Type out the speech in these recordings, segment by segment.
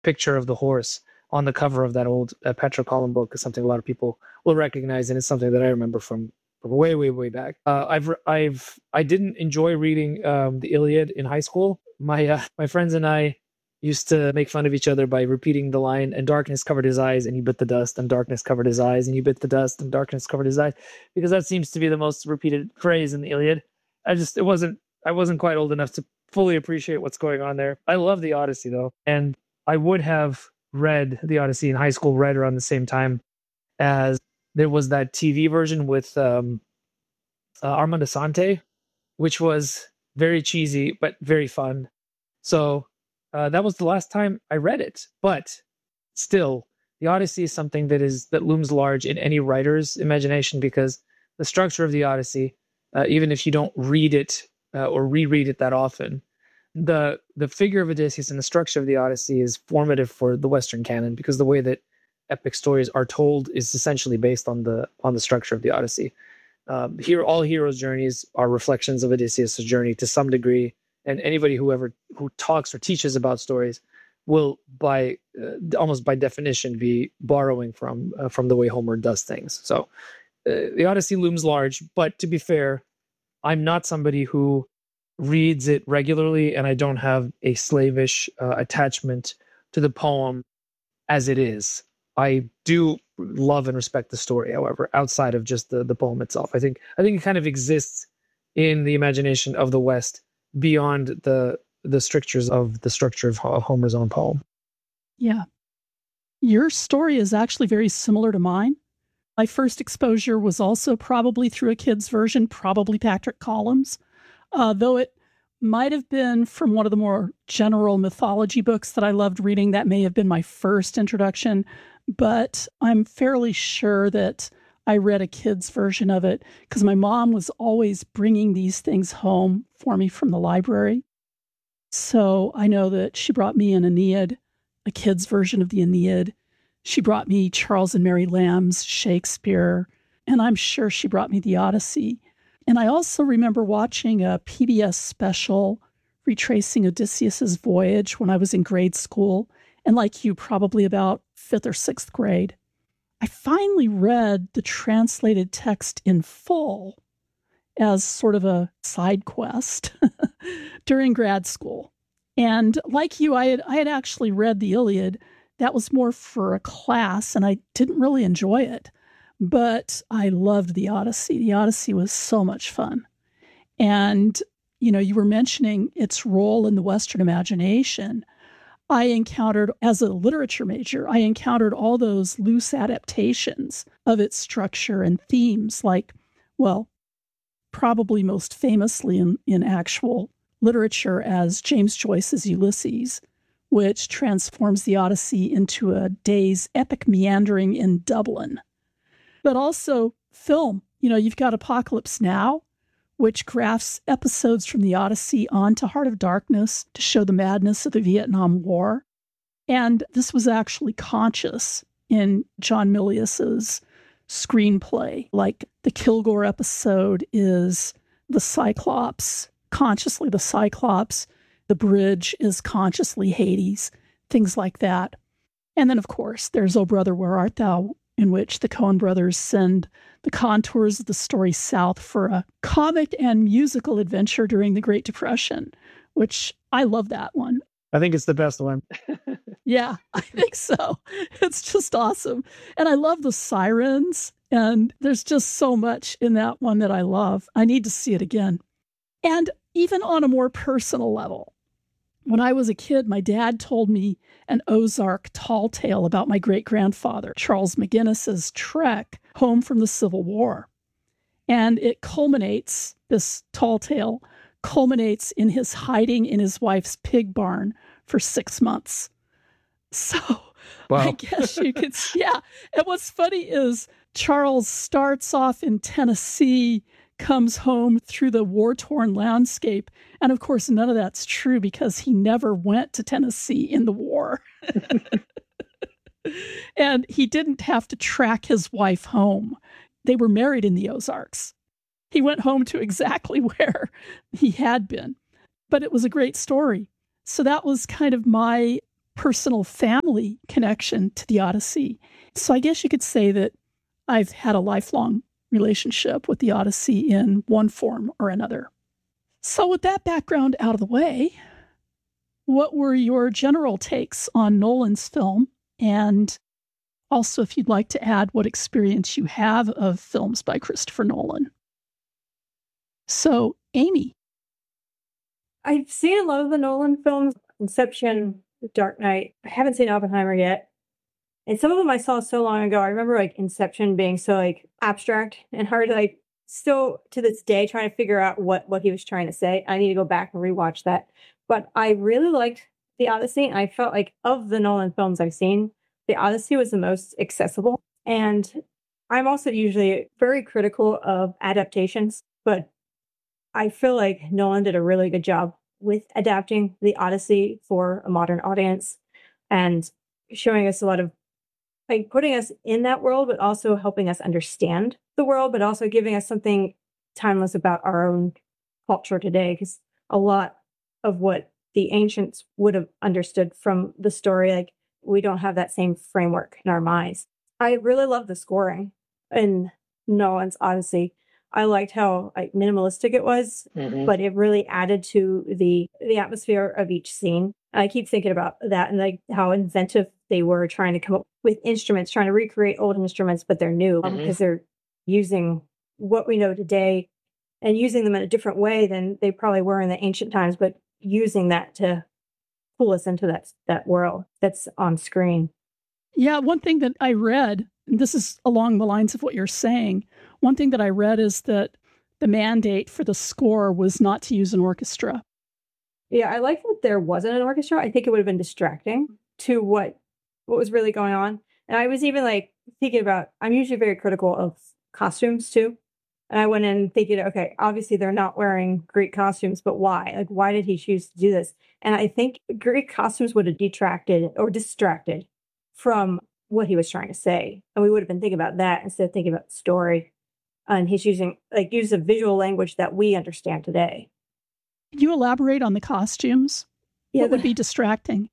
picture of the horse on the cover of that old Petra Collin book is something a lot of people will recognize, and it's something that I remember from way, way, way back. I didn't enjoy reading the Iliad in high school. My friends and I used to make fun of each other by repeating the line, and darkness covered his eyes, and he bit the dust, and darkness covered his eyes, and he bit the dust, and darkness covered his eyes, because that seems to be the most repeated phrase in the Iliad. I wasn't quite old enough to fully appreciate what's going on there. I love the Odyssey though, and I would have read the Odyssey in high school right around the same time as there was that TV version with Armand Asante, which was very cheesy but very fun. So that was the last time I read it. But still, the Odyssey is something that looms large in any writer's imagination, because the structure of the Odyssey, even if you don't read it or reread it that often, the figure of Odysseus and the structure of the Odyssey is formative for the Western canon, because the way that epic stories are told is essentially based on the structure of the Odyssey. Here, all heroes' journeys are reflections of Odysseus' journey to some degree, and anybody who talks or teaches about stories will, by almost by definition, be borrowing from the way Homer does things. So, the Odyssey looms large. But to be fair, I'm not somebody who reads it regularly, and I don't have a slavish attachment to the poem as it is. I do love and respect the story, however, outside of just the poem itself. I think it kind of exists in the imagination of the West beyond the strictures of the structure of Homer's own poem. Yeah. Your story is actually very similar to mine. My first exposure was also probably through a kid's version, probably Patrick Collins, though it might have been from one of the more general mythology books that I loved reading. That may have been my first introduction, but I'm fairly sure that I read a kid's version of it because my mom was always bringing these things home for me from the library. So I know that she brought me an Aeneid, a kid's version of the Aeneid. She brought me Charles and Mary Lamb's Shakespeare, and I'm sure she brought me the Odyssey. And I also remember watching a PBS special retracing Odysseus's voyage when I was in grade school, and like you, probably about 5th or 6th grade. I finally read the translated text in full as sort of a side quest during grad school. And like you, I had actually read the Iliad. That was more for a class, and I didn't really enjoy it. But I loved the Odyssey. The Odyssey was so much fun. And, you were mentioning its role in the Western imagination. I encountered, as a literature major, I encountered all those loose adaptations of its structure and themes, like, well, probably most famously in actual literature as James Joyce's Ulysses, which transforms the Odyssey into a day's epic meandering in Dublin. But also film. You've got Apocalypse Now, which grafts episodes from the Odyssey onto Heart of Darkness to show the madness of the Vietnam War. And this was actually conscious in John Milius's screenplay. Like the Kilgore episode is the Cyclops, consciously the Cyclops. The bridge is consciously Hades, things like that. And then, of course, there's O Brother, Where Art Thou?, in which the Coen brothers send the contours of the story south for a comic and musical adventure during the Great Depression, which I love that one. I think it's the best one. Yeah, I think so. It's just awesome. And I love the sirens, and there's just so much in that one that I love. I need to see it again. And even on a more personal level, when I was a kid, my dad told me an Ozark tall tale about my great-grandfather, Charles McGinnis's trek home from the Civil War. And it culminates, this tall tale culminates in his hiding in his wife's pig barn for 6 months. So wow. I guess you could, yeah. And what's funny is Charles starts off in Tennessee, comes home through the war-torn landscape. And of course, none of that's true because he never went to Tennessee in the war. And he didn't have to track his wife home. They were married in the Ozarks. He went home to exactly where he had been. But it was a great story. So that was kind of my personal family connection to the Odyssey. So I guess you could say that I've had a lifelong relationship with the Odyssey in one form or another. So with that background out of the way, what were your general takes on Nolan's film? And also, if you'd like to add what experience you have of films by Christopher Nolan. So, Amy. I've seen a lot of the Nolan films, Inception, The Dark Knight. I haven't seen Oppenheimer yet. And some of them I saw so long ago. I remember like Inception being so like abstract and hard to like still to this day trying to figure out what he was trying to say. I need to go back and rewatch that. But I really liked The Odyssey. I felt like of the Nolan films I've seen, The Odyssey was the most accessible. And I'm also usually very critical of adaptations, but I feel like Nolan did a really good job with adapting The Odyssey for a modern audience and showing us a lot of like putting us in that world, but also helping us understand the world, but also giving us something timeless about our own culture today. Because a lot of what the ancients would have understood from the story, like we don't have that same framework in our minds. I really love the scoring in Nolan's Odyssey. I liked how like minimalistic it was, but it really added to the atmosphere of each scene. I keep thinking about that and like how inventive they were trying to come up with instruments, trying to recreate old instruments, but they're new because they're using what we know today and using them in a different way than they probably were in the ancient times, but using that to pull us into that world that's on screen. Yeah, one thing that I read, and this is along the lines of what you're saying, one thing that I read is that the mandate for the score was not to use an orchestra. Yeah, I like that there wasn't an orchestra. I think it would have been distracting to what was really going on. And I was even like thinking about, I'm usually very critical of costumes too. And I went in thinking, okay, obviously they're not wearing Greek costumes, but why? Like, why did he choose to do this? And I think Greek costumes would have detracted or distracted from what he was trying to say. And we would have been thinking about that instead of thinking about the story. And he's using like use of visual language that we understand today. Can you elaborate on the costumes? Yeah, what would be distracting?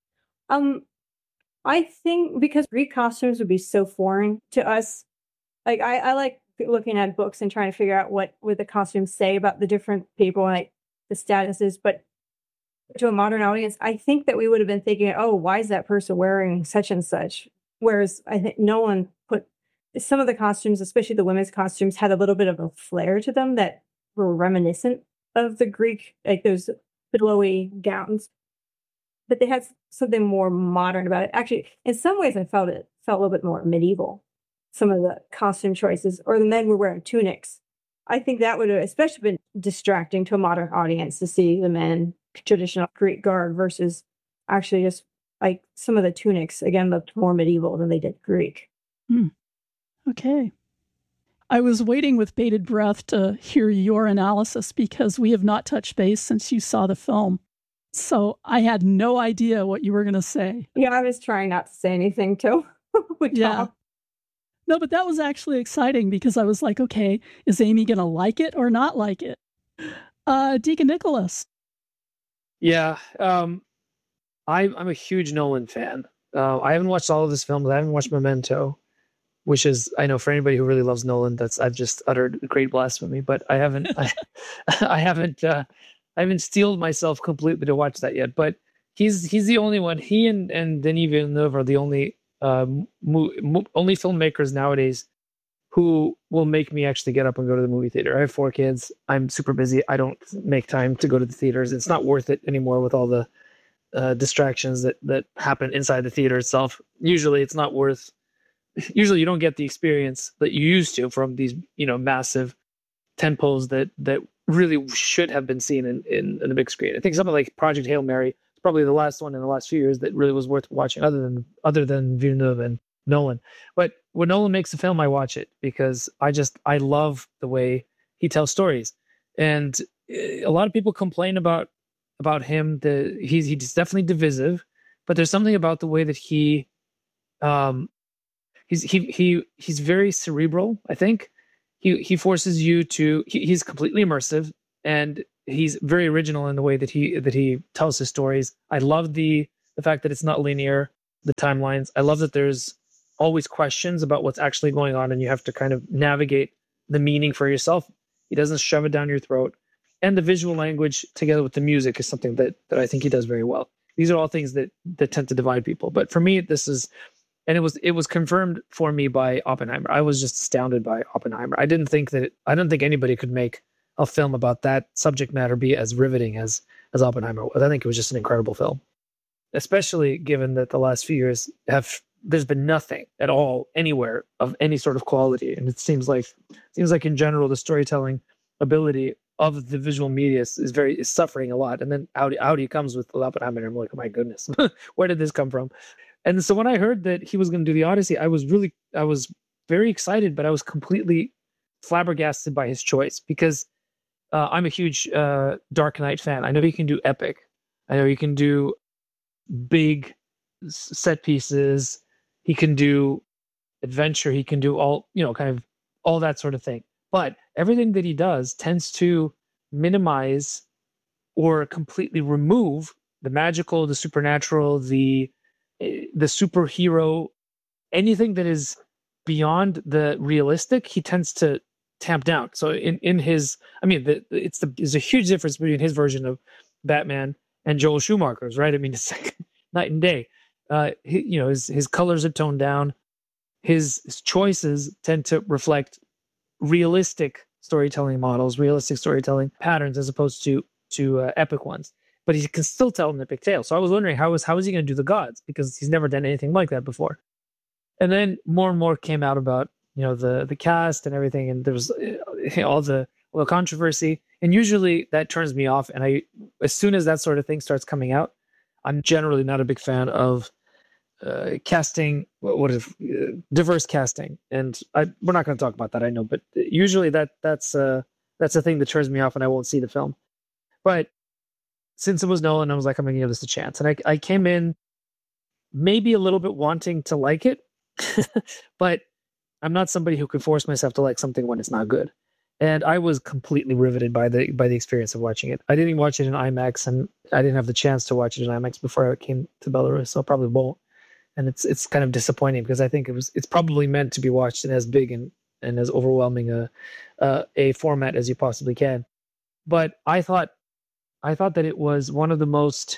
I think because Greek costumes would be so foreign to us. Like I like looking at books and trying to figure out what would the costumes say about the different people, like the statuses. But to a modern audience, I think that we would have been thinking, oh, why is that person wearing such and such? Whereas I think Nolan put some of the costumes, especially the women's costumes, had a little bit of a flair to them that were reminiscent of the Greek, like those billowy gowns. But they had something more modern about it. Actually, in some ways, I felt a little bit more medieval. Some of the costume choices, or the men were wearing tunics. I think that would have especially been distracting to a modern audience to see the men traditional Greek garb versus actually just like some of the tunics again looked more medieval than they did Greek. Okay. I was waiting with bated breath to hear your analysis because we have not touched base since you saw the film. So I had no idea what you were going to say. Yeah, I was trying not to say anything till we talked. No, but that was actually exciting because I was like, okay, is Amy going to like it or not like it? Deacon Nicholas. Yeah, I'm a huge Nolan fan. I haven't watched all of his films. I haven't watched Memento, which is, I know for anybody who really loves Nolan, I've just uttered great blasphemy. But I haven't, I haven't steeled myself completely to watch that yet. But he's the only one. He and Denis Villeneuve are the only only filmmakers nowadays who will make me actually get up and go to the movie theater. I have 4 kids. I'm super busy. I don't make time to go to the theaters. It's not worth it anymore with all the distractions that happen inside the theater itself. Usually it's not worth, usually you don't get the experience that you used to from these, massive tentpoles that really should have been seen in the big screen. I think something like Project Hail Mary is probably the last one in the last few years that really was worth watching other than Villeneuve and Nolan. But when Nolan makes a film, I watch it because I love the way he tells stories. And a lot of people complain about him that he's definitely divisive, but there's something about the way that he's very cerebral. I think he forces you to. He's completely immersive, and he's very original in the way that he tells his stories. I love the the fact that it's not linear, the timelines. I love that there's always questions about what's actually going on, and you have to kind of navigate the meaning for yourself. He doesn't shove it down your throat. And the visual language together with the music is something that I think he does very well. These are all things that tend to divide people. But for me, this is, and it was confirmed for me by Oppenheimer. I was just astounded by Oppenheimer. I don't think anybody could make a film about that subject matter be as riveting as Oppenheimer was. I think it was just an incredible film, especially given that the last few years there's been nothing at all anywhere of any sort of quality, and it seems like in general the storytelling ability of the visual media is suffering a lot. And then out he comes with Oppenheimer, and I'm like, oh my goodness, where did this come from? And so when I heard that he was going to do the Odyssey, I was very excited, but I was completely flabbergasted by his choice, because I'm a huge Dark Knight fan. I know he can do epic. I know he can do big set pieces. He can do adventure. He can do all, kind of all that sort of thing. But everything that he does tends to minimize or completely remove the magical, the supernatural, the superhero, anything that is beyond the realistic. He tends to tamp down. So in his, there's a huge difference between his version of Batman and Joel Schumacher's, right? I mean, it's like night and day. His colors are toned down. His choices tend to reflect realistic storytelling models, realistic storytelling patterns, as opposed to epic ones. But he can still tell an epic tale. So I was wondering how is he going to do the gods, because he's never done anything like that before. And then more and more came out about the cast and everything, and there was all the controversy. And usually that turns me off. And as soon as that sort of thing starts coming out, I'm generally not a big fan of casting, diverse casting. And we're not going to talk about that, I know, but usually that's a thing that turns me off, and I won't see the film. But since it was Nolan, I was like, I'm going to give this a chance. And I came in maybe a little bit wanting to like it, but I'm not somebody who could force myself to like something when it's not good. And I was completely riveted by the experience of watching it. I didn't even watch it in IMAX, and I didn't have the chance to watch it in IMAX before I came to Belarus, so I probably won't. And it's kind of disappointing, because I think it's probably meant to be watched in as big and as overwhelming a format as you possibly can. But I thought that it was one of the most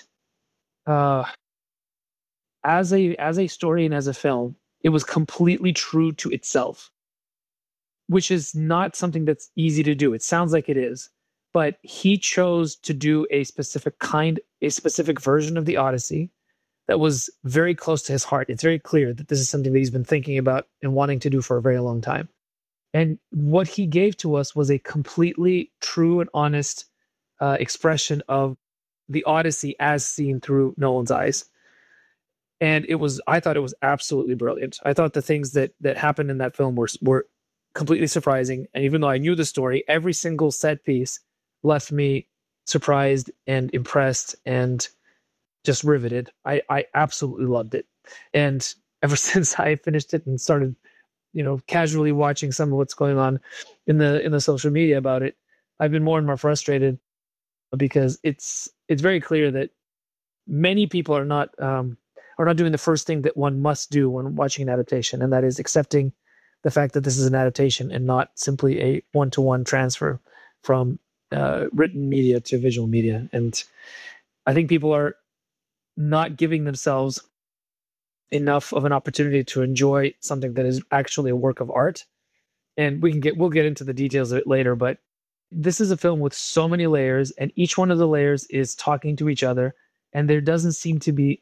as a story and as a film, it was completely true to itself, which is not something that's easy to do. It sounds like it is, but he chose to do a specific version of the Odyssey that was very close to his heart. It's very clear that this is something that he's been thinking about and wanting to do for a very long time. And what he gave to us was a completely true and honest expression of the Odyssey as seen through Nolan's eyes. And I thought it was absolutely brilliant. I thought the things that happened in that film were completely surprising. And even though I knew the story, every single set piece left me surprised and impressed and just riveted. I absolutely loved it. And ever since I finished it and started, casually watching some of what's going on in the social media about it, I've been more and more frustrated, because it's very clear that many people are not doing the first thing that one must do when watching an adaptation, and that is accepting the fact that this is an adaptation and not simply a one-to-one transfer from written media to visual media. And I think people are not giving themselves enough of an opportunity to enjoy something that is actually a work of art. And we'll get into the details of it later, but this is a film with so many layers, and each one of the layers is talking to each other, and there doesn't seem to be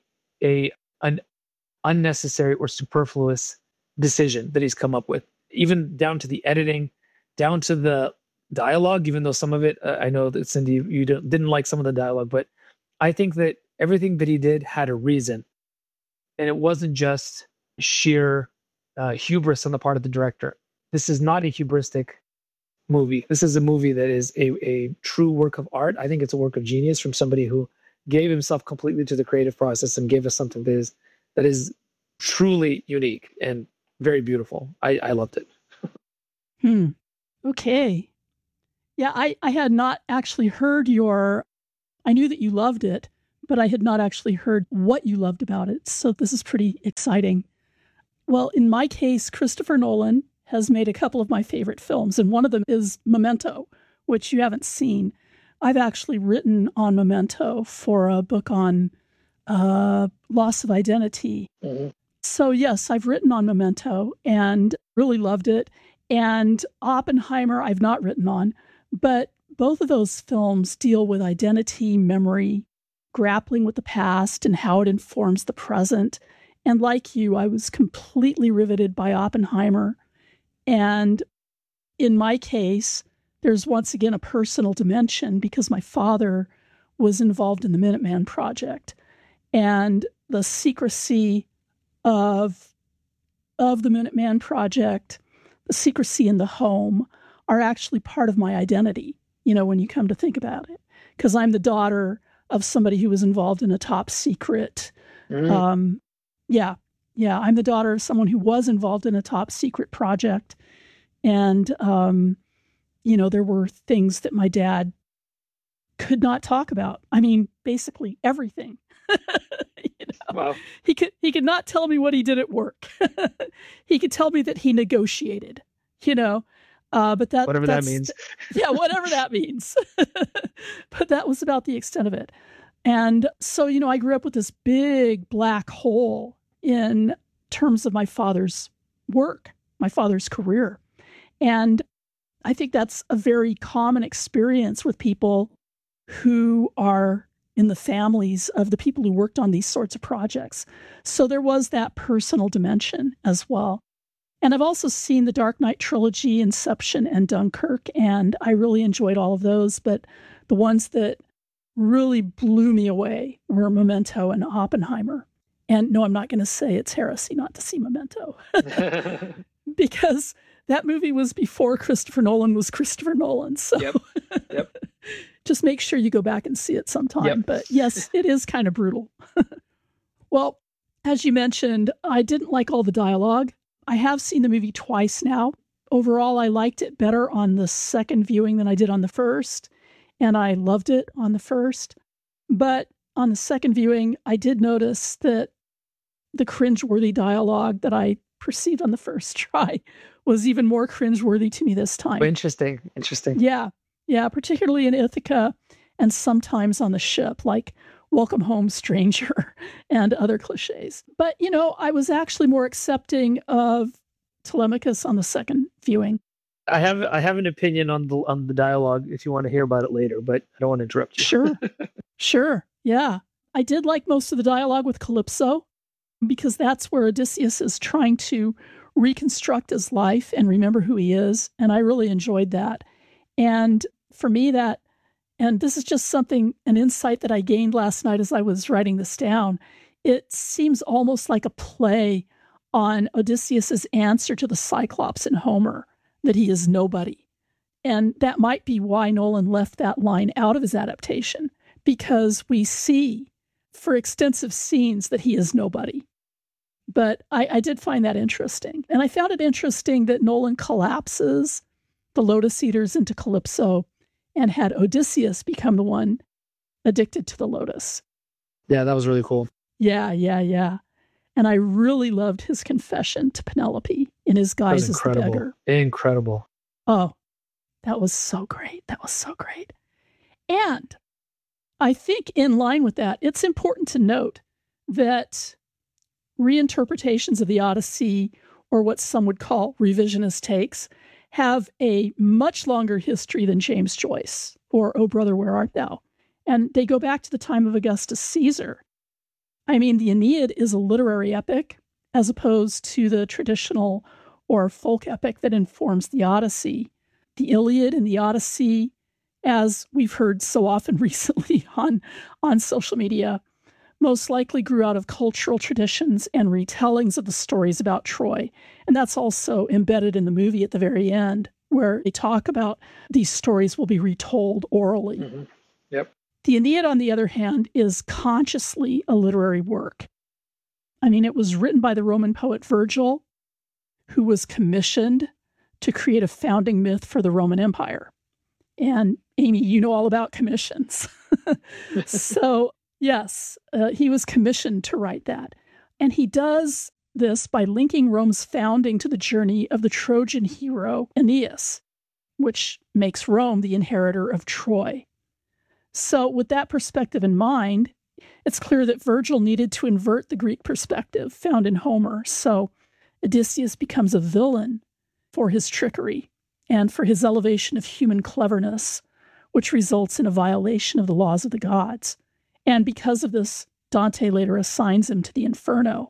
an unnecessary or superfluous decision that he's come up with, even down to the editing, down to the dialogue, even though some of it, I know that Cindy, you didn't like some of the dialogue, but I think that everything that he did had a reason. And it wasn't just sheer hubris on the part of the director. This is not a hubristic movie. This is a movie that is a true work of art. I think it's a work of genius from somebody who gave himself completely to the creative process and gave us something that is truly unique and very beautiful. I loved it. Okay. Yeah, I had not actually heard I knew that you loved it, but I had not actually heard what you loved about it. So this is pretty exciting. Well, in my case, Christopher Nolan has made a couple of my favorite films, and one of them is Memento, which you haven't seen. I've actually written on Memento for a book on loss of identity. Mhm. So yes, I've written on Memento and really loved it. And Oppenheimer, I've not written on, but both of those films deal with identity, memory, grappling with the past and how it informs the present. And like you, I was completely riveted by Oppenheimer. And in my case, there's once again a personal dimension because my father was involved in the Minuteman Project. And the secrecy of the Minuteman Project, the secrecy in the home, are actually part of my identity, when you come to think about it. Because I'm the daughter of somebody who was involved in a top secret. Mm. Yeah, I'm the daughter of someone who was involved in a top secret project. And, there were things that my dad could not talk about. I mean, basically everything. Wow. He could not tell me what he did at work. He could tell me that he negotiated, but Whatever that means. Yeah, whatever that means. But that was about the extent of it. And so, I grew up with this big black hole in terms of my father's work, my father's career. And I think that's a very common experience with people who are in the families of the people who worked on these sorts of projects. So there was that personal dimension as well. And I've also seen the Dark Knight trilogy, Inception, and Dunkirk, and I really enjoyed all of those. But the ones that really blew me away were Memento and Oppenheimer. And no, I'm not going to say it's heresy not to see Memento because that movie was before Christopher Nolan was Christopher Nolan. So Yep. just make sure you go back and see it sometime. Yep. But yes, it is kind of brutal. Well, as you mentioned, I didn't like all the dialogue. I have seen the movie twice now. Overall, I liked it better on the second viewing than I did on the first. And I loved it on the first. But on the second viewing, I did notice that the cringeworthy dialogue that I perceived on the first try was even more cringeworthy to me this time. Interesting. Yeah, particularly in Ithaca and sometimes on the ship, like "Welcome home, stranger" and other cliches. But, I was actually more accepting of Telemachus on the second viewing. I have an opinion on the dialogue if you want to hear about it later, but I don't want to interrupt you. Sure. Yeah. I did like most of the dialogue with Calypso because that's where Odysseus is trying to reconstruct his life and remember who he is. And I really enjoyed that. And for me, and this is just an insight that I gained last night as I was writing this down, it seems almost like a play on Odysseus's answer to the Cyclops in Homer, that he is nobody. And that might be why Nolan left that line out of his adaptation, because we see for extensive scenes that he is nobody. But I did find that interesting. And I found it interesting that Nolan collapses the Lotus Eaters into Calypso and had Odysseus become the one addicted to the Lotus. Yeah, that was really cool. Yeah. And I really loved his confession to Penelope in his guise as the beggar. Incredible. Oh, that was so great. And I think in line with that, it's important to note that reinterpretations of the Odyssey, or what some would call revisionist takes, have a much longer history than James Joyce or "O Brother, Where Art Thou?" And they go back to the time of Augustus Caesar. I mean, the Aeneid is a literary epic as opposed to the traditional or folk epic that informs the Odyssey. The Iliad and the Odyssey, as we've heard so often recently on social media, most likely grew out of cultural traditions and retellings of the stories about Troy. And that's also embedded in the movie at the very end, where they talk about these stories will be retold orally. Mm-hmm. Yep. The Aeneid, on the other hand, is consciously a literary work. I mean, it was written by the Roman poet Virgil, who was commissioned to create a founding myth for the Roman Empire. And Amy, you know all about commissions. So, Yes, he was commissioned to write that. And he does this by linking Rome's founding to the journey of the Trojan hero Aeneas, which makes Rome the inheritor of Troy. So, with that perspective in mind, it's clear that Virgil needed to invert the Greek perspective found in Homer. So, Odysseus becomes a villain for his trickery and for his elevation of human cleverness, which results in a violation of the laws of the gods. And because of this, Dante later assigns him to the Inferno.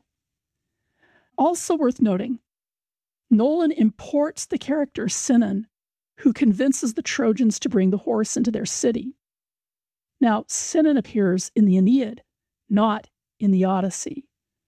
Also worth noting, Nolan imports the character Sinon, who convinces the Trojans to bring the horse into their city. Now, Sinon appears in the Aeneid, not in the Odyssey.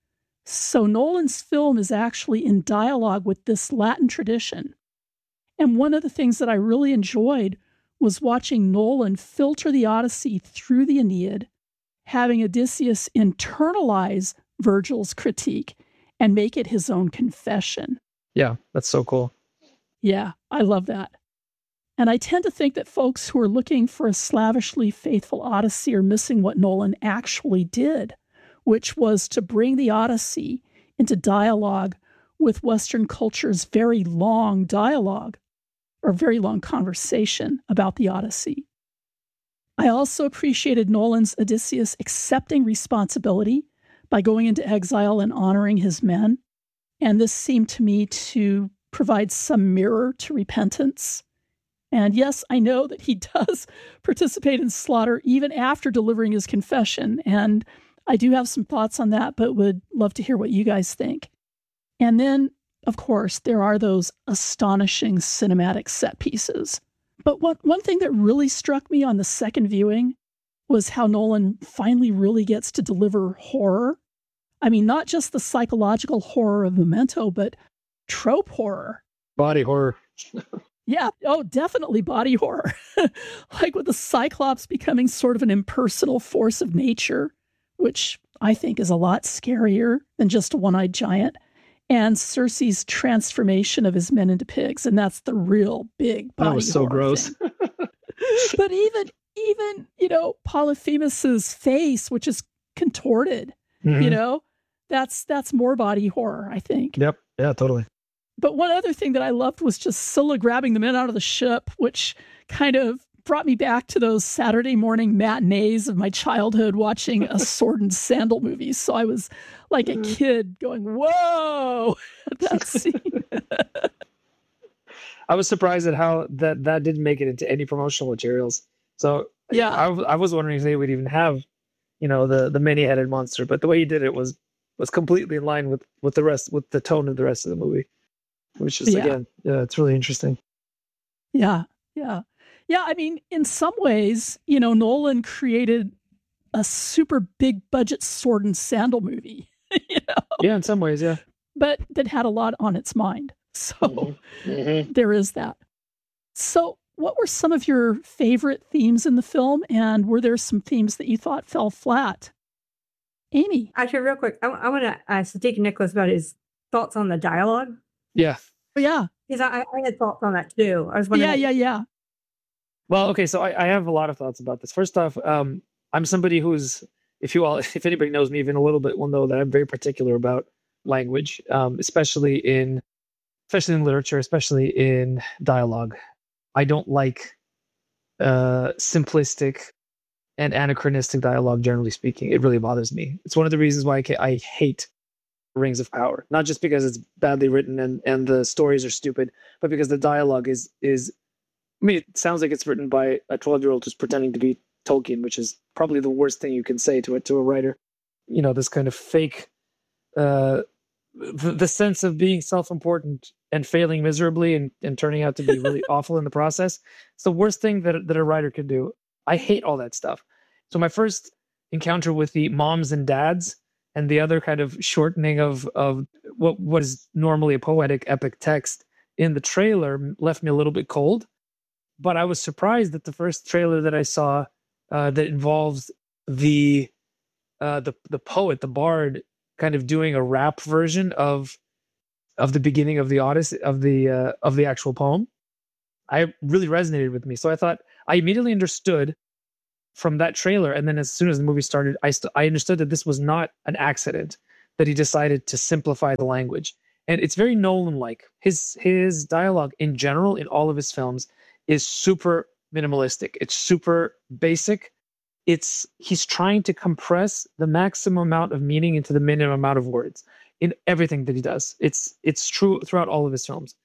So Nolan's film is actually in dialogue with this Latin tradition. And one of the things that I really enjoyed was watching Nolan filter the Odyssey through the Aeneid, having Odysseus internalize Virgil's critique and make it his own confession. Yeah, that's so cool. Yeah, I love that. And I tend to think that folks who are looking for a slavishly faithful Odyssey are missing what Nolan actually did, which was to bring the Odyssey into dialogue with Western culture's very long dialogue or very long conversation about the Odyssey. I also appreciated Nolan's Odysseus accepting responsibility by going into exile and honoring his men. And this seemed to me to provide some mirror to repentance. And yes, I know that he does participate in slaughter even after delivering his confession. And I do have some thoughts on that, but would love to hear what you guys think. And then, of course, there are those astonishing cinematic set pieces. But one thing that really struck me on the second viewing was how Nolan finally really gets to deliver horror. I mean, not just the psychological horror of Memento, but trope horror. Body horror. Yeah. Oh, definitely body horror. Like with the Cyclops becoming sort of an impersonal force of nature, which I think is a lot scarier than just a one-eyed giant. And Circe's transformation of his men into pigs. And that's the real big body horror. That was so gross. But even, Polyphemus's face, which is contorted, Mhm. that's more body horror, I think. Yep. Yeah, totally. But one other thing that I loved was just Scylla grabbing the men out of the ship, which kind of brought me back to those Saturday morning matinees of my childhood watching a sword and sandal movie. So I was like a kid going, whoa, at that scene. I was surprised at how that didn't make it into any promotional materials. So Yeah. I was wondering if they would even have, the many-headed monster. But the way he did it was completely in line with the rest, with the tone of the rest of the movie, which is again, it's really interesting. Yeah. I mean, in some ways, Nolan created a super big budget sword and sandal movie, Yeah, in some ways, yeah. but that had a lot on its mind. So Mhm. there is that. So what were some of your favorite themes in the film? And were there some themes that you thought fell flat? Amy? Actually, real quick, I want to ask Deacon Nicholas about his thoughts on the dialogue. Yeah. Oh, yeah. Because I had thoughts on that too. I was wondering. Yeah. Well, okay, so I have a lot of thoughts about this. First off, I'm somebody who's, if anybody knows me even a little bit, will know that I'm very particular about language, especially in literature, especially in dialogue. I don't like simplistic and anachronistic dialogue, generally speaking. It really bothers me. It's one of the reasons why I hate Rings of Power. Not just because it's badly written and the stories are stupid, but because the dialogue is I mean, it sounds like it's written by a 12-year-old who's pretending to be Tolkien, which is probably the worst thing you can say to a writer. This kind of fake, the sense of being self-important and failing miserably and turning out to be really awful in the process. It's the worst thing that a writer can do. I hate all that stuff. So my first encounter with the moms and dads and the other kind of shortening of what is normally a poetic epic text in the trailer left me a little bit cold. But I was surprised that the first trailer that I saw that involves the poet, the bard, kind of doing a rap version of the beginning of the Odyssey of the actual poem, I really resonated with me. So I thought I immediately understood from that trailer, and then as soon as the movie started, I understood that this was not an accident, that he decided to simplify the language. And it's very Nolan-like. His dialogue in general in all of his films is super minimalistic. It's super basic. He's trying to compress the maximum amount of meaning into the minimum amount of words in everything that he does. It's true throughout all of his films,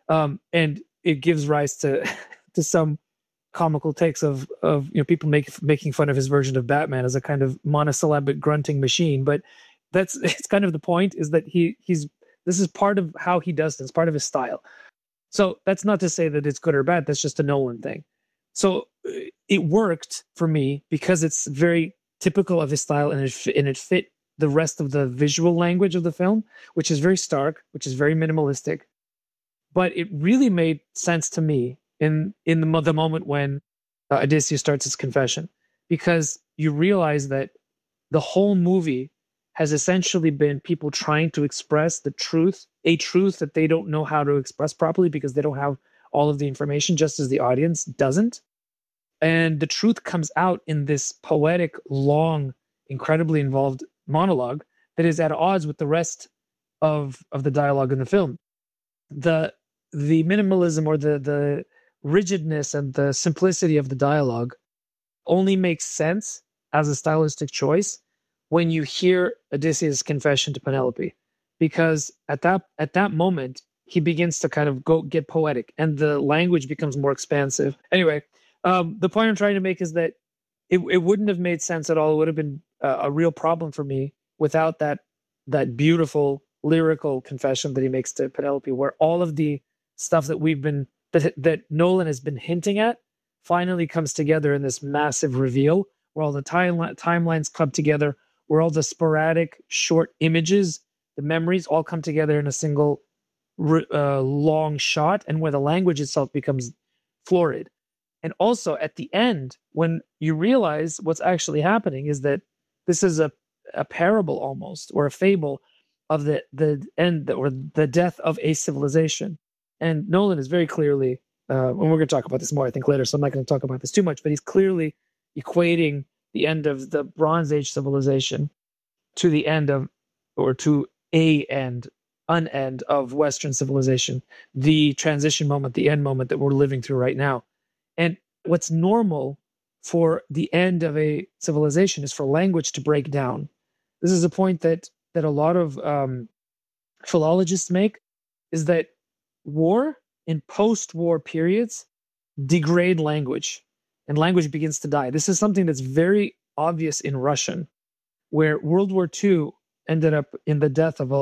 and it gives rise to to some comical takes of people making fun of his version of Batman as a kind of monosyllabic grunting machine. But it's kind of the point, is that he's this is part of how he does this, part of his style. So that's not to say that it's good or bad. That's just a Nolan thing. So it worked for me because it's very typical of his style, and it fit the rest of the visual language of the film, which is very stark, which is very minimalistic. But it really made sense to me in the moment when Odysseus starts his confession, because you realize that the whole movie has essentially been people trying to express a truth that they don't know how to express properly because they don't have all of the information, just as the audience doesn't. And the truth comes out in this poetic, long, incredibly involved monologue that is at odds with the rest of the dialogue in the film. The minimalism, or the rigidness and the simplicity of the dialogue only makes sense as a stylistic choice when you hear Odysseus' confession to Penelope, because at that moment he begins to kind of get poetic, and the language becomes more expansive. Anyway, the point I'm trying to make is that it wouldn't have made sense at all. It would have been a real problem for me without that beautiful lyrical confession that he makes to Penelope, where all of the stuff that Nolan has been hinting at finally comes together in this massive reveal, where all the timelines club together, where all the sporadic short images, the memories, all come together in a single long shot, and where the language itself becomes florid. And also at the end, when you realize what's actually happening, is that this is a parable almost, or a fable of the end, or the death of a civilization. And Nolan is very clearly, and we're going to talk about this more, I think, later, so I'm not going to talk about this too much, but he's clearly equating the end of the Bronze Age civilization to the end of, or to an end of Western civilization, the transition moment, the end moment that we're living through right now. And what's normal for the end of a civilization is for language to break down. This is a point that a lot of philologists make, is that war in post-war periods degrade language, and language begins to die. This is something that's very obvious in Russian, where World War II ended up in the death of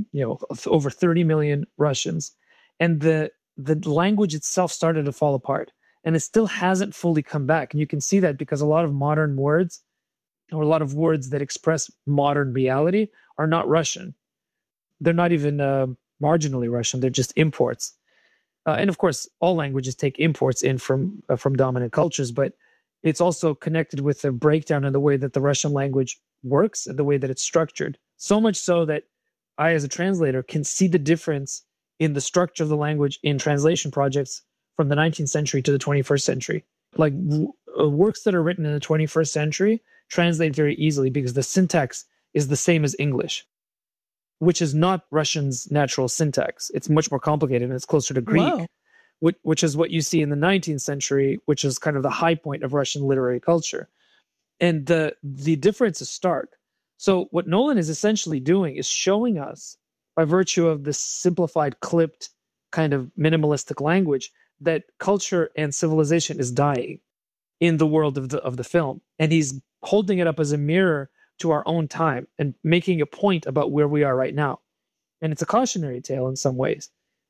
over 30 million Russians, and the language itself started to fall apart, and it still hasn't fully come back. And you can see that because a lot of modern words, or a lot of words that express modern reality, are not Russian. They're not even marginally Russian. They're just imports. And of course, all languages take imports in from dominant cultures, but it's also connected with the breakdown in the way that the Russian language works and the way that it's structured. So much so that I, as a translator, can see the difference in the structure of the language in translation projects from the 19th century to the 21st century. Like works that are written in the 21st century translate very easily because the syntax is the same as English, which is not Russian's natural syntax. It's much more complicated, and it's closer to Greek, Whoa. which is what you see in the 19th century, which is kind of the high point of Russian literary culture. And the difference is stark. So what Nolan is essentially doing is showing us, by virtue of this simplified, clipped, kind of minimalistic language, that culture and civilization is dying in the world of the film. And he's holding it up as a mirror to our own time and making a point about where we are right now. And it's a cautionary tale in some ways,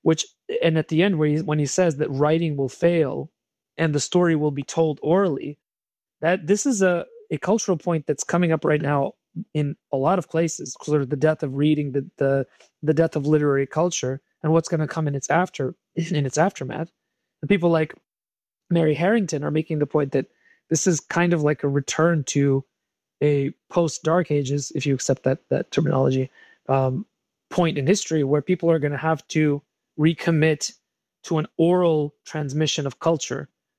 and at the end, when he says that writing will fail and the story will be told orally, that this is a cultural point that's coming up right now in a lot of places, sort of the death of reading, the death of literary culture, and what's going to come in its aftermath. And people like Mary Harrington are making the point that this is kind of like a return to a post-Dark Ages, if you accept that terminology, point in history, where people are going to have to recommit to an oral transmission of culture,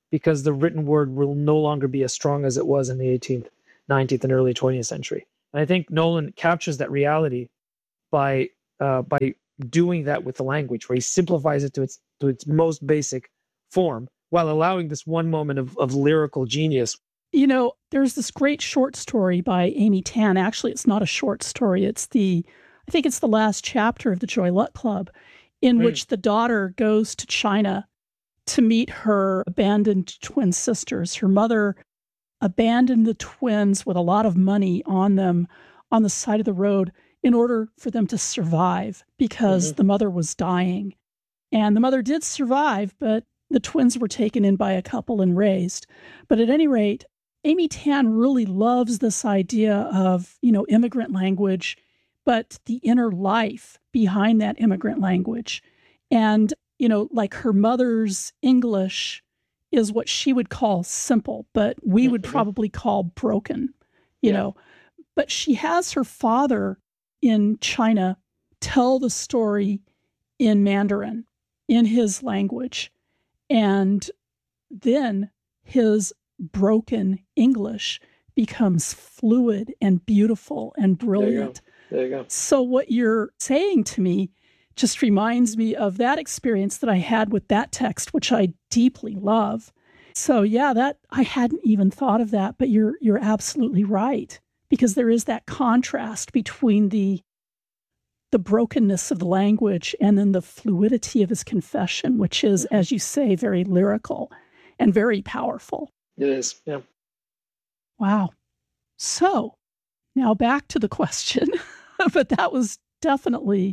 because the written word will no longer be as strong as it was in the 18th, 19th, and early 20th century. And I think Nolan captures that reality by doing that with the language, where he simplifies it to its most basic form, while allowing this one moment of lyrical genius. You know, there's this great short story by Amy Tan. Actually, it's not a short story. I think it's the last chapter of the Joy Luck Club, in which the daughter goes to China to meet her abandoned twin sisters. Her mother abandoned the twins with a lot of money on them on the side of the road in order for them to survive, because the mother was dying. And the mother did survive, but the twins were taken in by a couple and raised. But at any rate, Amy Tan really loves this idea of, immigrant language, but the inner life behind that immigrant language. And, like her mother's English is what she would call simple, but we would probably call broken, you know. But she has her father in China tell the story in Mandarin, in his language. And then his broken English becomes fluid and beautiful and brilliant. There you go. So what you're saying to me just reminds me of that experience that I had with that text, which I deeply love. So yeah, that I hadn't even thought of that, but you're absolutely right, because there is that contrast between the brokenness of the language and then the fluidity of his confession, which is, as you say, very lyrical and very powerful. It is, yeah. Wow. So now back to the question, but that was definitely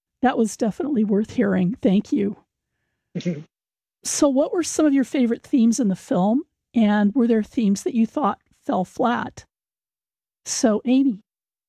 worth hearing. Thank you. So what were some of your favorite themes in the film? And were there themes that you thought fell flat? So Amy.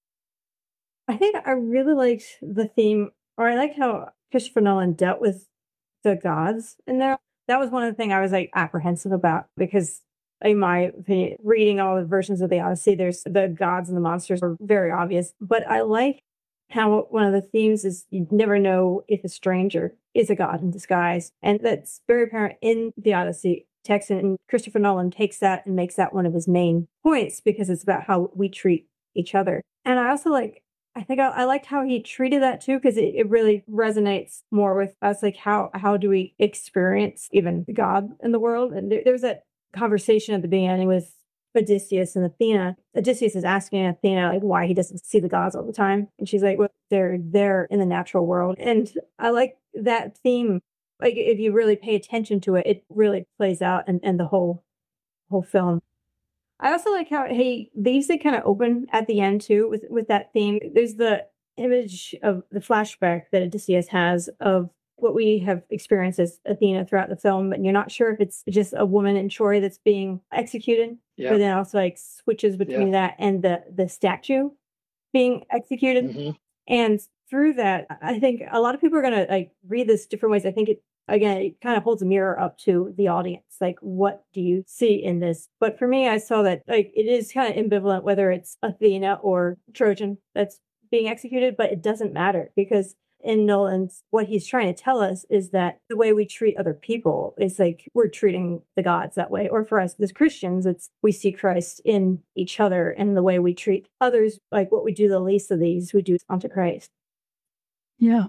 I think I really liked the theme, or I liked how Christopher Nolan dealt with the gods in there. That was one of the things I was apprehensive about, because in my opinion, reading all the versions of the Odyssey, there's the gods and the monsters are very obvious. But I like how one of the themes is you never know if a stranger is a god in disguise. And that's very apparent in the Odyssey text. And Christopher Nolan takes that and makes that one of his main points, because it's about how we treat each other. And I also I liked how he treated that too, because it really resonates more with us. How do we experience even God in the world? And there's that conversation at the beginning with Odysseus and Athena. Odysseus is asking Athena why he doesn't see the gods all the time, and she's like, "Well, they're there in the natural world." And I like that theme. If you really pay attention to it, it really plays out and the whole film. I also like how he leaves it kind of open at the end too with that theme. There's the image of the flashback that Odysseus has of what we have experienced as Athena throughout the film, and you're not sure if it's just a woman in Troy that's being executed, but then also switches between that and the statue being executed. And through that, I think a lot of people are gonna read this different ways. I think it kind of holds a mirror up to the audience. What do you see in this? But for me, I saw that it is kind of ambivalent whether it's Athena or Trojan that's being executed, but it doesn't matter, because in Nolan's, what he's trying to tell us is that the way we treat other people is we're treating the gods that way. Or for us as Christians, it's we see Christ in each other, and the way we treat others, what we do the least of these, we do unto Christ. Yeah.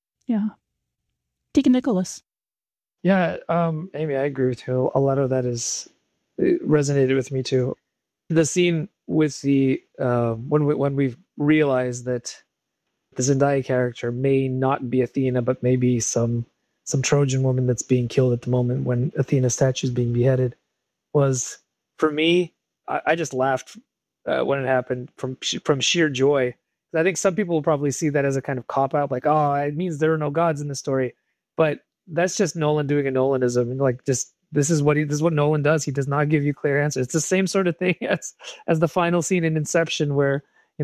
Deacon Nicholas. Yeah, Amy, I agree with you. A lot of that it resonated with me too. The scene with the when we've realized that the Zendaya character may not be Athena, but maybe some Trojan woman that's being killed at the moment when Athena's statue is being beheaded, was, for me, I just laughed when it happened from sheer joy. I think some people will probably see that as a kind of cop out, oh, it means there are no gods in the story, but that's just Nolan doing a Nolanism. This is what Nolan does. He does not give you clear answers. It's the same sort of thing as the final scene in Inception, where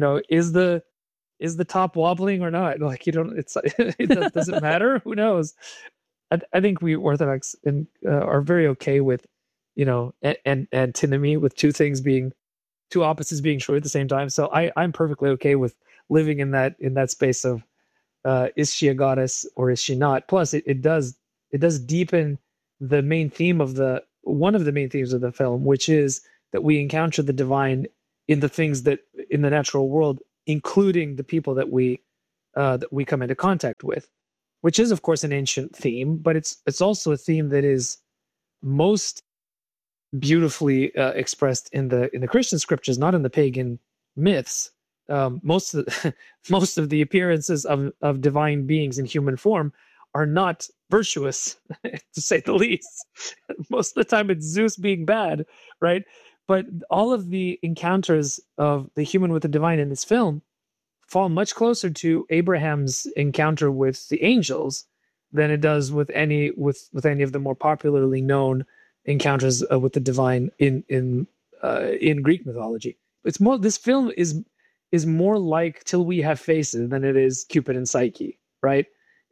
is the top wobbling or not? You don't. It doesn't matter. Who knows? I think we Orthodox are very okay with, and antinomy, with two opposites being true at the same time. So I'm perfectly okay with living in that space of, is she a goddess or is she not? Plus, it does deepen the main theme of the one of the main themes of the film, which is that we encounter the divine in the things that in the natural world, including the people that we come into contact with, which is of course an ancient theme, but it's also a theme that is most beautifully expressed in the Christian scriptures, not in the pagan myths. Most of the, most of the appearances of divine beings in human form are not virtuous, to say the least. Most of the time, it's Zeus being bad, right? But all of the encounters of the human with the divine in this film fall much closer to Abraham's encounter with the angels than it does with any of the more popularly known encounters with the divine in Greek mythology. It's more, this film is more like Till We Have Faces than it is Cupid and Psyche, right?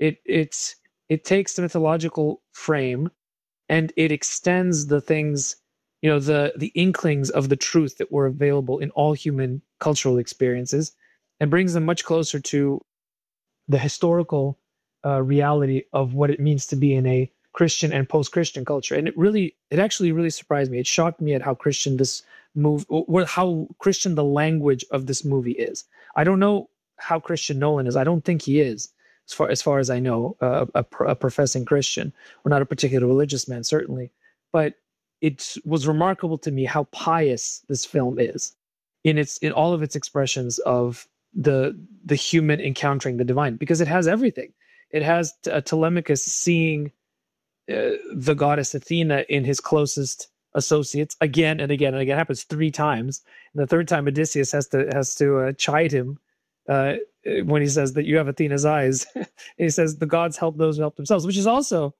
It takes the mythological frame and it extends the things, the inklings of the truth that were available in all human cultural experiences, and brings them much closer to the historical reality of what it means to be in a Christian and post-Christian culture. And it actually really surprised me. It shocked me at how Christian how Christian the language of this movie is. I don't know how Christian Nolan is. I don't think he is, as far as I know, a professing Christian, or not a particular religious man, certainly. But it was remarkable to me how pious this film is in all of its expressions of the human encountering the divine, because it has everything. It has Telemachus seeing the goddess Athena in his closest associates again and again and again. It happens 3 times. And the third time, Odysseus has to chide him when he says that you have Athena's eyes. And he says the gods help those who help themselves, which is also,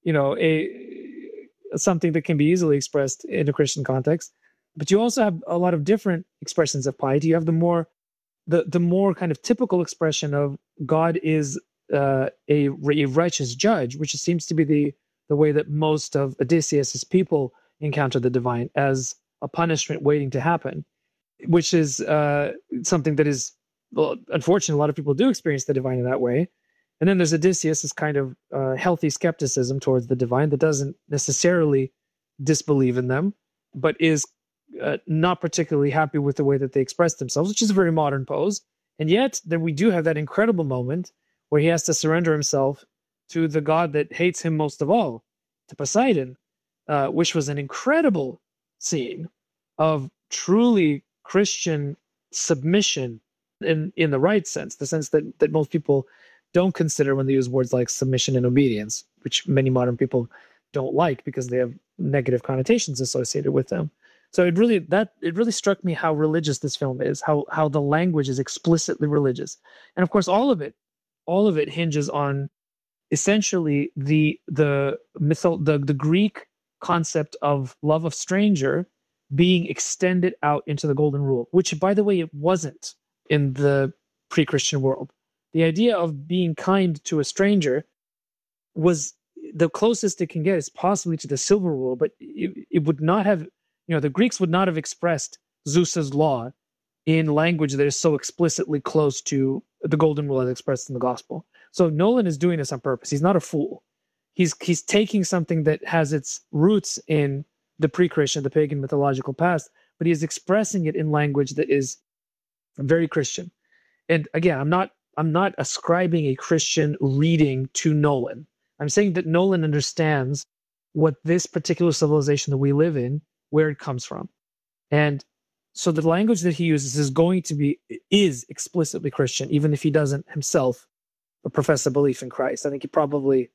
something that can be easily expressed in a Christian context. But you also have a lot of different expressions of piety. You have the more kind of typical expression of God is a righteous judge, which seems to be the way that most of Odysseus's people encounter the divine, as a punishment waiting to happen, which is something that is, well, unfortunately, a lot of people do experience the divine in that way. And then there's Odysseus's kind of healthy skepticism towards the divine that doesn't necessarily disbelieve in them, but is not particularly happy with the way that they express themselves, which is a very modern pose. And yet, then we do have that incredible moment where he has to surrender himself to the god that hates him most of all, to Poseidon, which was an incredible scene of truly Christian submission in the right sense, the sense that most people don't consider when they use words like submission and obedience, which many modern people don't like because they have negative connotations associated with them. So it really struck me how religious this film is, how the language is explicitly religious. And of course, all of it hinges on essentially the Greek concept of love of stranger being extended out into the golden rule, which, by the way, it wasn't in the pre-Christian world. The idea of being kind to a stranger was the closest it can get is possibly to the silver rule, but it would not have, the Greeks would not have expressed Zeus's law in language that is so explicitly close to the golden rule as expressed in the gospel. So Nolan is doing this on purpose. He's not a fool. He's taking something that has its roots in the pre-Christian, the pagan mythological past, but he is expressing it in language that is very Christian. And again, I'm not ascribing a Christian reading to Nolan. I'm saying that Nolan understands what this particular civilization that we live in, where it comes from. And so the language that he uses is explicitly Christian, even if he doesn't himself profess a belief in Christ. I think he probably,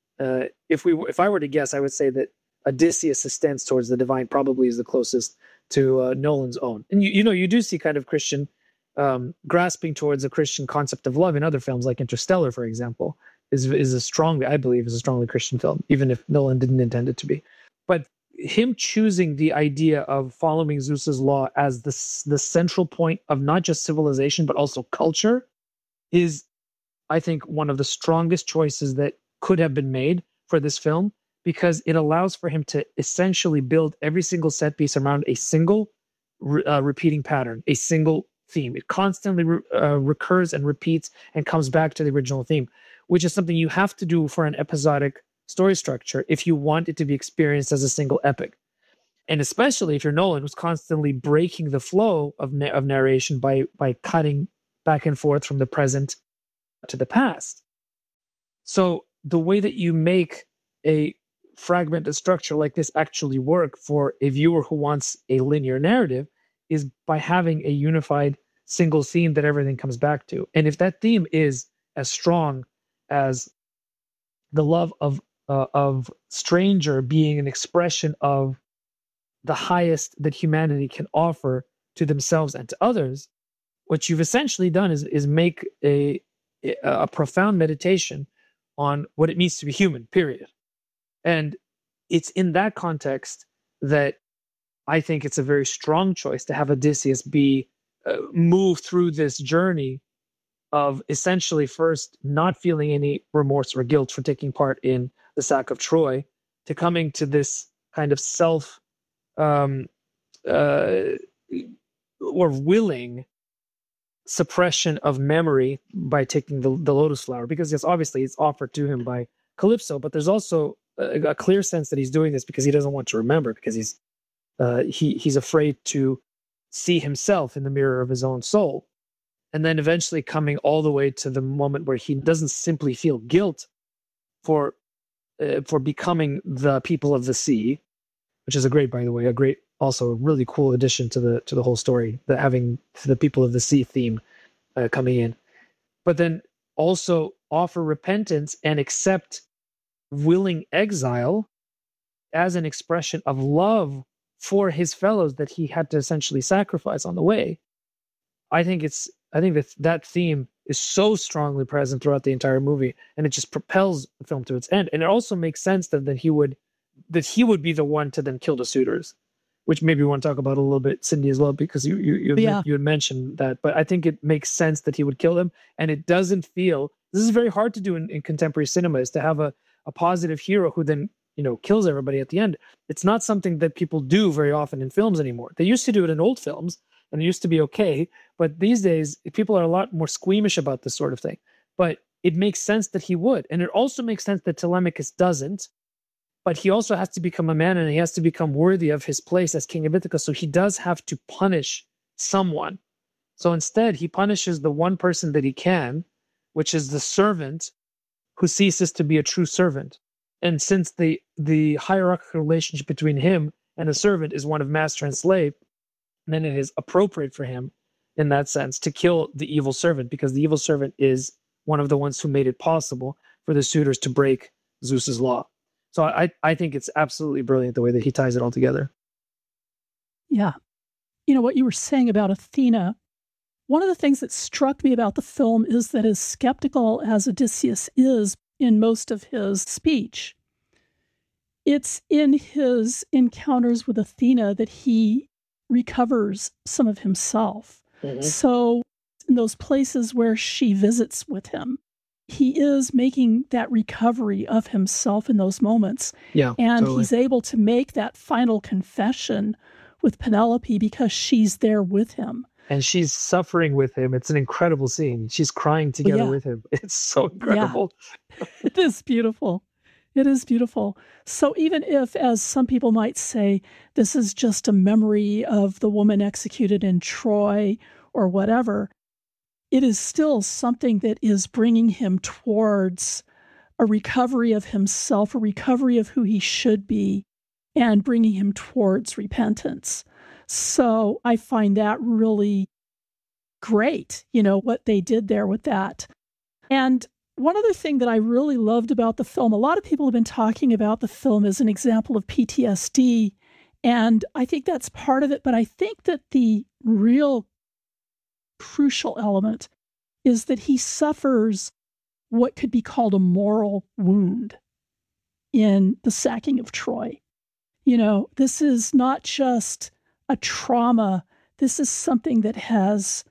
if I were to guess, I would say that Odysseus' stance towards the divine probably is the closest to Nolan's own. And you do see kind of Christian grasping towards a Christian concept of love in other films, like Interstellar, for example, is a strongly Christian film, even if Nolan didn't intend it to be. But him choosing the idea of following Zeus's law as the central point of not just civilization but also culture is, I think, one of the strongest choices that could have been made for this film, because it allows for him to essentially build every single set piece around a single repeating pattern, a single theme. It constantly recurs and repeats and comes back to the original theme, which is something you have to do for an episodic story structure if you want it to be experienced as a single epic. And especially if you're Nolan, who's constantly breaking the flow of narration by cutting back and forth from the present to the past. So the way that you make a fragmented structure like this actually work for a viewer who wants a linear narrative is by having a unified single theme that everything comes back to. And if that theme is as strong as the love of stranger being an expression of the highest that humanity can offer to themselves and to others, what you've essentially done is make a profound meditation on what it means to be human, period. And it's in that context that I think it's a very strong choice to have Odysseus be move through this journey of essentially first not feeling any remorse or guilt for taking part in the sack of Troy, to coming to this kind of self or willing suppression of memory by taking the lotus flower, because yes, obviously it's offered to him by Calypso, but there's also a clear sense that he's doing this because he doesn't want to remember, because he's afraid to see himself in the mirror of his own soul. And then eventually coming all the way to the moment where he doesn't simply feel guilt for becoming the people of the sea, which is also a really cool addition to the whole story, that having the people of the sea theme coming in. But then also offer repentance and accept willing exile as an expression of love for his fellows that he had to essentially sacrifice on the way. I think that theme is so strongly present throughout the entire movie, and it just propels the film to its end. And it also makes sense that he would be the one to then kill the suitors, which maybe we want to talk about a little bit, Cindy, as well, because you had mentioned that. But I think it makes sense that he would kill them, and it doesn't feel. This is very hard to do in contemporary cinema, is to have a positive hero who then kills everybody at the end. It's not something that people do very often in films anymore. They used to do it in old films, and it used to be okay. But these days, people are a lot more squeamish about this sort of thing. But it makes sense that he would, and it also makes sense that Telemachus doesn't. But he also has to become a man, and he has to become worthy of his place as king of Ithaca. So he does have to punish someone. So instead, he punishes the one person that he can, which is the servant who ceases to be a true servant. And since the hierarchical relationship between him and a servant is one of master and slave, then it is appropriate for him, in that sense, to kill the evil servant, because the evil servant is one of the ones who made it possible for the suitors to break Zeus's law. So I think it's absolutely brilliant the way that he ties it all together. Yeah. What you were saying about Athena, one of the things that struck me about the film is that as skeptical as Odysseus is in most of his speech, it's in his encounters with Athena that he recovers some of himself. Mm-hmm. So in those places where she visits with him, he is making that recovery of himself in those moments. Yeah, and totally. He's able to make that final confession with Penelope because she's there with him. And she's suffering with him. It's an incredible scene. She's crying together with him. It's so incredible. Yeah. It is beautiful. It is beautiful. So even if, as some people might say, this is just a memory of the woman executed in Troy or whatever, it is still something that is bringing him towards a recovery of himself, a recovery of who he should be, and bringing him towards repentance. So I find that really great, what they did there with that. And one other thing that I really loved about the film, a lot of people have been talking about the film as an example of PTSD, and I think that's part of it, but I think that the real crucial element is that he suffers what could be called a moral wound in the sacking of Troy. This is not just a trauma. This is something that has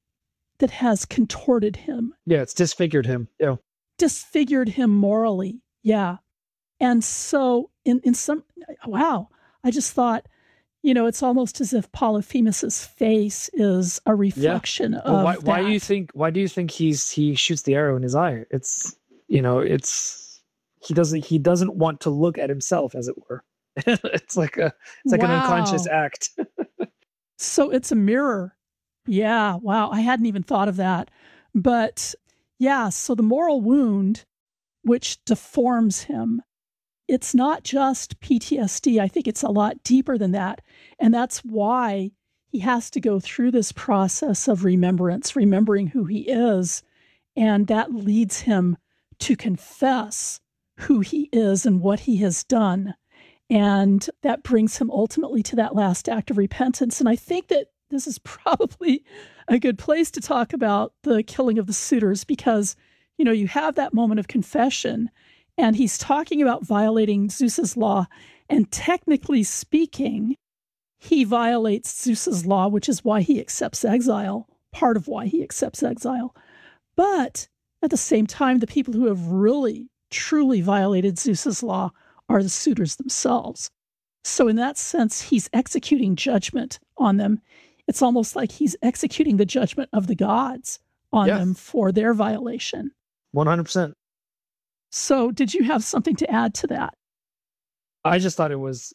contorted him. Yeah, it's disfigured him. Yeah. Disfigured him morally. Yeah. And so in some, wow, I just thought, it's almost as if Polyphemus's face is a reflection of that. Why do you think he shoots the arrow in his eye? It's he doesn't want to look at himself, as it were. It's like an unconscious Wow. act. So it's a mirror. Yeah, wow. I hadn't even thought of that. But yeah, so the moral wound, which deforms him, it's not just PTSD. I think it's a lot deeper than that. And that's why he has to go through this process of remembrance, remembering who he is. And that leads him to confess who he is and what he has done. And that brings him ultimately to that last act of repentance. And I think that this is probably a good place to talk about the killing of the suitors because, you have that moment of confession and he's talking about violating Zeus's law. And technically speaking, he violates Zeus's law, which is why he accepts exile, part of why he accepts exile. But at the same time, the people who have really, truly violated Zeus's law are the suitors themselves. So in that sense, he's executing judgment on them. It's almost like he's executing the judgment of the gods on them for their violation. 100%. So did you have something to add to that? I just thought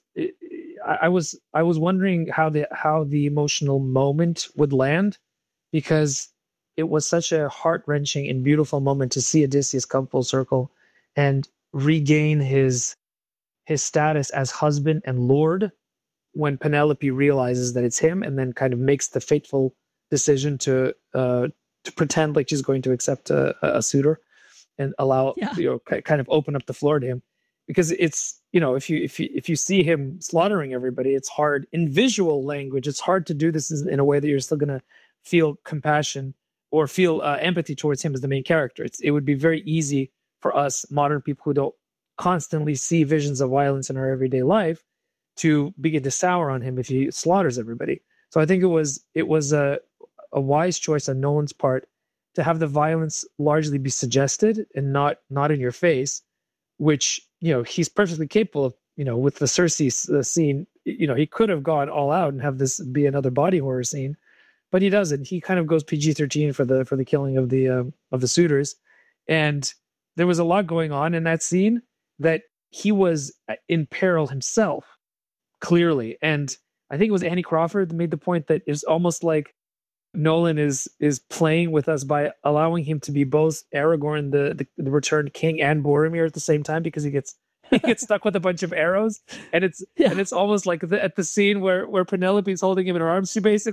I was wondering how the emotional moment would land, because it was such a heart-wrenching and beautiful moment to see Odysseus come full circle and regain his status as husband and lord when Penelope realizes that it's him, and then kind of makes the fateful decision to pretend like she's going to accept a suitor and allow kind of open up the floor to him, because it's if you see him slaughtering everybody, it's hard in visual language. It's hard to do this in a way that you're still going to feel compassion or feel empathy towards him as the main character. It would be very easy for us modern people who don't constantly see visions of violence in our everyday life to begin to sour on him if he slaughters everybody. So I think it was a wise choice on Nolan's part to have the violence largely be suggested and not in your face, which he's perfectly capable of. With the Cersei scene, he could have gone all out and have this be another body horror scene, but he doesn't. He kind of goes PG-13 for the killing of the suitors, and there was a lot going on in that scene that he was in peril himself, clearly. And I think it was Annie Crawford that made the point that it's almost like Nolan is playing with us by allowing him to be both Aragorn, the returned king, and Boromir at the same time, because he gets stuck with a bunch of arrows, and it's almost like at the scene where Penelope's holding him in her arms,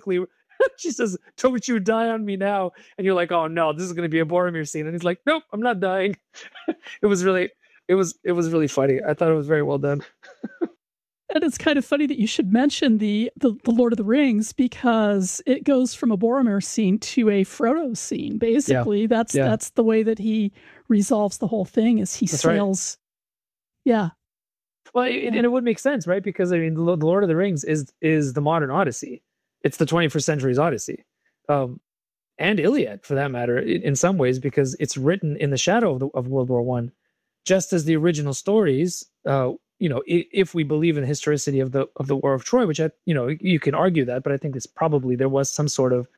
she says, "Don't you die on me now," and you're like, "Oh no, this is going to be a Boromir scene," and he's like, "Nope, I'm not dying." It was really funny. I thought it was very well done. And it's kind of funny that you should mention the Lord of the Rings, because it goes from a Boromir scene to a Frodo scene. Basically, that's the way that he resolves the whole thing. Is he sails? Right. Yeah. Well, and it would make sense, right? Because the Lord of the Rings is the modern Odyssey. It's the 21st century's Odyssey, and Iliad, for that matter, in some ways, because it's written in the shadow of World War One, just as the original stories. If we believe in the historicity of the War of Troy, which you can argue that, but I think there was some sort of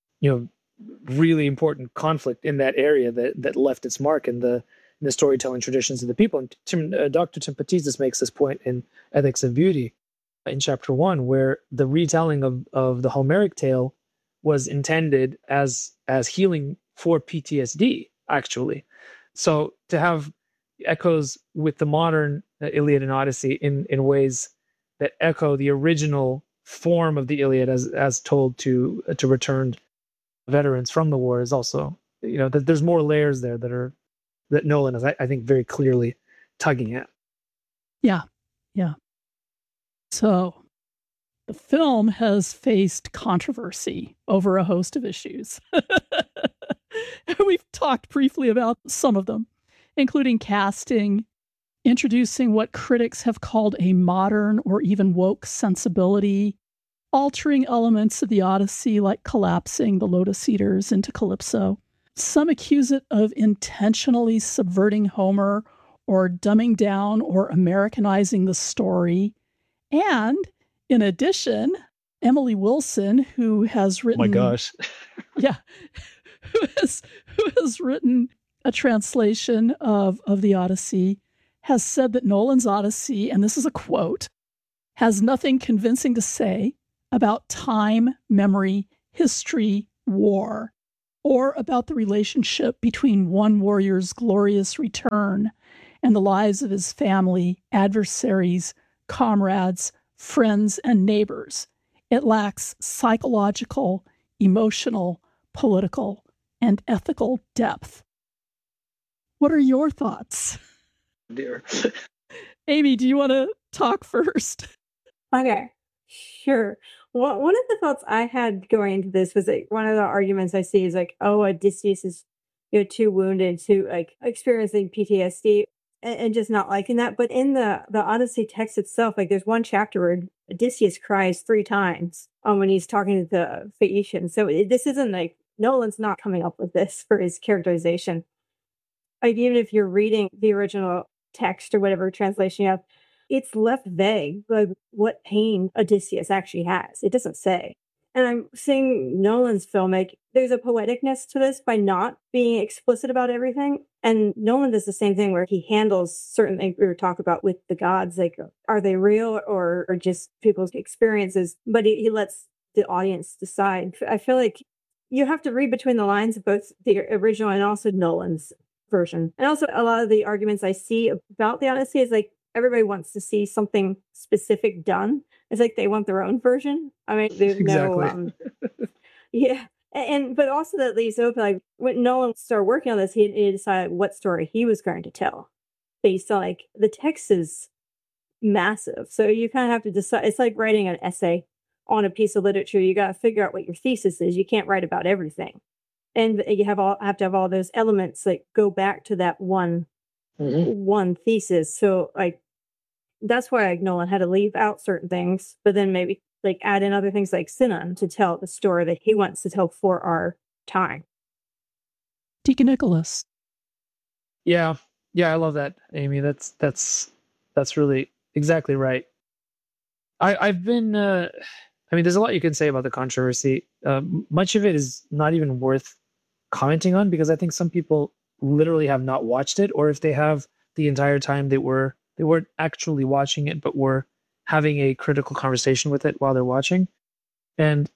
really important conflict in that area that left its mark in the storytelling traditions of the people. And Dr. Tim Petizis makes this point in Ethics of Beauty in chapter 1, where the retelling of the Homeric tale was intended as healing for PTSD, actually. So to have echoes with the modern Iliad and Odyssey in ways that echo the original form of the Iliad as told to returned veterans from the war is also, that there's more layers there that Nolan is, I think, very clearly tugging at. Yeah. So the film has faced controversy over a host of issues. We've talked briefly about some of them, including casting, introducing what critics have called a modern or even woke sensibility, altering elements of the Odyssey, like collapsing the Lotus Eaters into Calypso. Some accuse it of intentionally subverting Homer or dumbing down or Americanizing the story. And in addition, Emily Wilson, who has written... Oh my gosh. Yeah. Who has written a translation of the Odyssey, has said that Nolan's Odyssey, and this is a quote, has nothing convincing to say about time, memory, history, war, or about the relationship between one warrior's glorious return and the lives of his family, adversaries, comrades, friends, and neighbors. It lacks psychological, emotional, political, and ethical depth. What are your thoughts? Dear. Amy, do you want to talk first? Okay, sure. Well, one of the thoughts I had going into this was like one of the arguments I see is like, oh, Odysseus is too wounded to like experiencing PTSD and just not liking that. But in the Odyssey text itself, like there's one chapter where Odysseus cries 3 times when he's talking to the Phaeacians. So this isn't like Nolan's not coming up with this for his characterization. Like even if you're reading the original text or whatever translation you have, it's left vague like what pain Odysseus actually has. It doesn't say. And I'm seeing Nolan's film like there's a poeticness to this by not being explicit about everything. And Nolan does the same thing where he handles certain things we were talking about with the gods, like are they real or just people's experiences? But he lets the audience decide. I feel like you have to read between the lines of both the original and also Nolan's version. And also a lot of the arguments I see about the Odyssey is like everybody wants to see something specific done. It's like they want their own version. I mean, there's Exactly. yeah. And but also that leaves open like when Nolan started working on this, he decided what story he was going to tell based on like the text is massive. So you kind of have to decide. It's like writing an essay on a piece of literature. You got to figure out what your thesis is. You can't write about everything. And you have to have all those elements like go back to that one thesis. So like that's why like Nolan had to leave out certain things, but then maybe like add in other things like Sinan to tell the story that he wants to tell for our time. Deacon Nicholas. Yeah, I love that, Amy. That's really exactly right. I've been. I mean, there's a lot you can say about the controversy. Much of it is not even worth commenting on because I think some people literally have not watched it, or if they have the entire time they weren't actually watching it, but were having a critical conversation with it while they're watching. And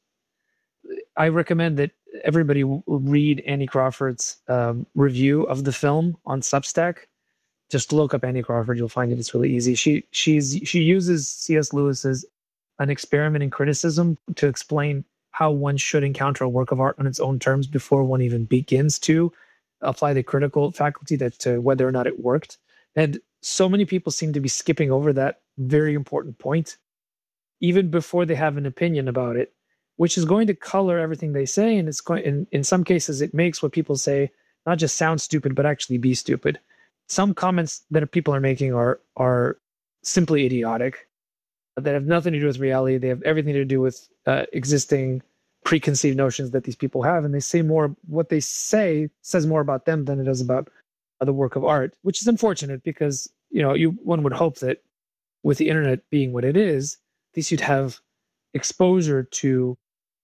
I recommend that everybody read Annie Crawford's review of the film on Substack. Just look up Annie Crawford; you'll find it. It's really easy. She uses C.S. Lewis's An Experiment in Criticism to explain how one should encounter a work of art on its own terms before one even begins to apply the critical faculty to whether or not it worked. And so many people seem to be skipping over that very important point, even before they have an opinion about it, which is going to color everything they say. And it's going, in some cases, it makes what people say not just sound stupid, but actually be stupid. Some comments that people are making are simply idiotic, that have nothing to do with reality. They have everything to do with existing preconceived notions that these people have, and they say more. What they say says more about them than it does about the work of art, which is unfortunate because one would hope that with the internet being what it is, at least you'd have exposure to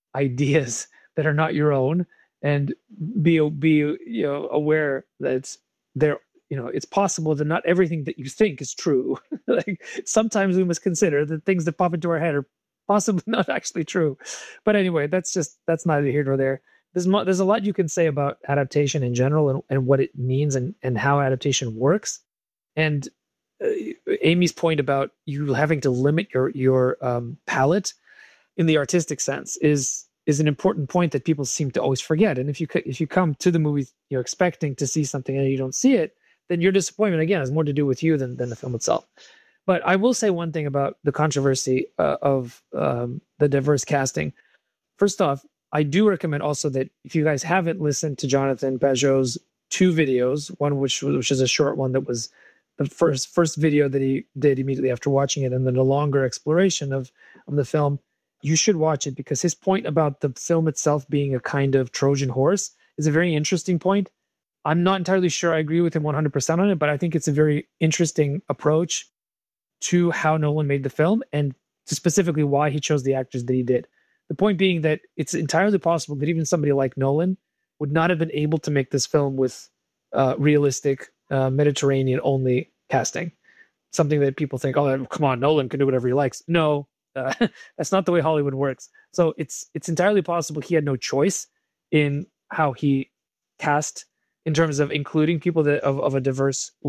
ideas that are not your own, and be aware that they're it's possible that not everything that you think is true. Like sometimes we must consider that things that pop into our head are possibly not actually true. But anyway, that's neither here nor there. There's a lot you can say about adaptation in general and what it means and how adaptation works. And Amy's point about you having to limit your palette in the artistic sense is an important point that people seem to always forget. And if you come to the movie expecting to see something and you don't see it, then your disappointment again has more to do with you than the film itself. But I will say one thing about the controversy of the diverse casting. First off, I do recommend also that if you guys haven't listened to Jonathan Pajot's 2 videos, one which is a short one that was the first video that he did immediately after watching it, and then a longer exploration of the film, you should watch it because his point about the film itself being a kind of Trojan horse is a very interesting point. I'm not entirely sure I agree with him 100% on it, but I think it's a very interesting approach to how Nolan made the film and to specifically why he chose the actors that he did. The point being that it's entirely possible that even somebody like Nolan would not have been able to make this film with realistic Mediterranean-only casting. something that people think, oh, come on, Nolan can do whatever he likes. No, that's not the way Hollywood works. So it's entirely possible he had no choice in how he cast in terms of including people that of a diverse